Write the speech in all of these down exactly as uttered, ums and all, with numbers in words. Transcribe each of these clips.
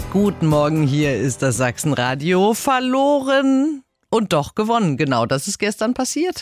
Guten Morgen, hier ist das Sachsenradio. Verloren und doch gewonnen. Genau, das ist gestern passiert.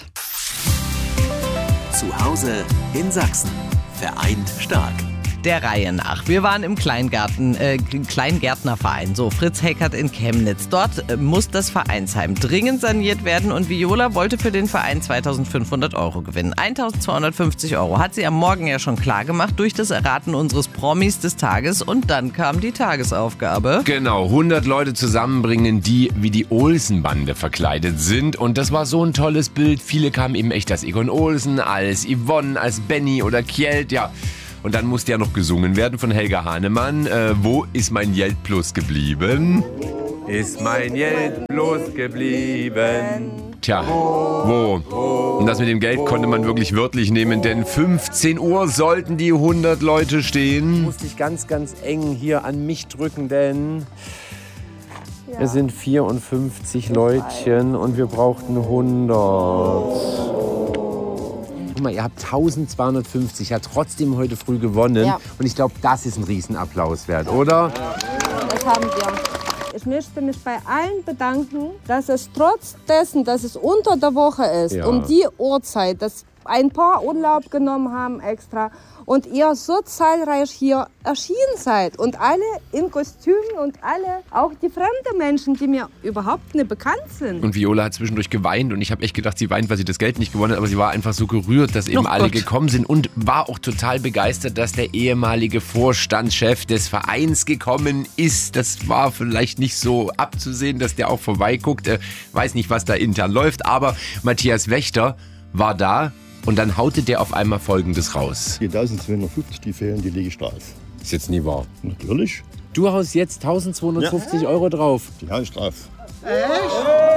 Zu Hause in Sachsen. Vereint stark. Der Reihe nach. Wir waren im Kleingarten, äh, Kleingärtnerverein, so Fritz Heckert in Chemnitz. Dort äh, muss das Vereinsheim dringend saniert werden und Viola wollte für den Verein zweitausendfünfhundert Euro gewinnen. eintausendzweihundertfünfzig Euro hat sie am Morgen ja schon klar gemacht durch das Erraten unseres Promis des Tages und dann kam die Tagesaufgabe. Genau, hundert Leute zusammenbringen, die wie die Olsen-Bande verkleidet sind und das war so ein tolles Bild. Viele kamen eben echt als Egon Olsen, als Yvonne, als Benny oder Kjeld, ja. Und dann musste ja noch gesungen werden von Helga Hahnemann. Äh, wo ist mein Geld bloß geblieben? Ist mein Geld bloß geblieben? Tja, wo? Und das mit dem Geld konnte man wirklich wörtlich nehmen, denn fünfzehn Uhr sollten die hundert Leute stehen. Musste ich ganz, ganz eng hier an mich drücken, denn ja. Wir sind vierundfünfzig Leutchen und wir brauchten hundert. Guck mal, ihr habt eintausendzweihundertfünfzig, ja trotzdem heute früh gewonnen. Ja. Und ich glaube, das ist ein Riesenapplaus wert, oder? Das haben wir. Ich möchte mich bei allen bedanken, dass es trotz dessen, dass es unter der Woche ist, ja. um die Uhrzeit, dass ein paar Urlaub genommen haben extra und ihr so zahlreich hier erschienen seid und alle in Kostümen und alle, auch die fremden Menschen, die mir überhaupt nicht bekannt sind. Und Viola hat zwischendurch geweint und ich habe echt gedacht, sie weint, weil sie das Geld nicht gewonnen hat, aber sie war einfach so gerührt, dass eben oh alle Gott. gekommen sind und war auch total begeistert, dass der ehemalige Vorstandschef des Vereins gekommen ist. Das war vielleicht nicht so abzusehen, dass der auch vorbeiguckt. Äh, weiß nicht, was da intern läuft, aber Matthias Wächter war da. Und dann haute der auf einmal Folgendes raus. Die eintausendzweihundertfünfzig, die fehlen, die lege ich drauf. Ist jetzt nie wahr. Natürlich. Du haust jetzt eintausendzweihundertfünfzig ja. Euro drauf. Die hau ich drauf. Echt?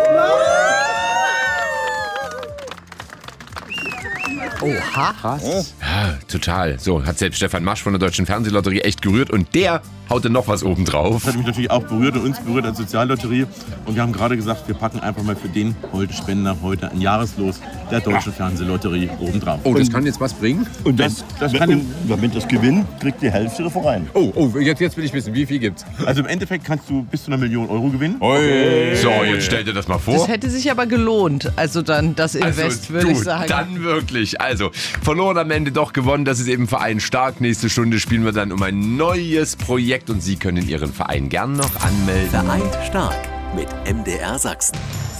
Oha. Krass. Ja, total. So, hat selbst Stefan Masch von der Deutschen Fernsehlotterie echt gerührt. Und der haute noch was oben drauf. Das hat mich natürlich auch berührt und uns berührt als Soziallotterie. Und wir haben gerade gesagt, wir packen einfach mal für den heute Spender heute ein Jahreslos der Deutschen Fernsehlotterie oben drauf. Oh, das kann jetzt was bringen? Und das, das kann und, damit das gewinnt, kriegt die Hälfte der Verein. Oh, oh jetzt, jetzt will ich wissen, wie viel gibt's? Also im Endeffekt kannst du bis zu einer Million Euro gewinnen. Okay. So, jetzt stell dir das mal vor. Das hätte sich aber gelohnt. Also dann das Invest, also, würde du, ich sagen. Dann wirklich. Also, verloren am Ende doch gewonnen. Das ist eben Verein stark. Nächste Stunde spielen wir dann um ein neues Projekt und Sie können Ihren Verein gern noch anmelden. Vereint stark mit M D R Sachsen.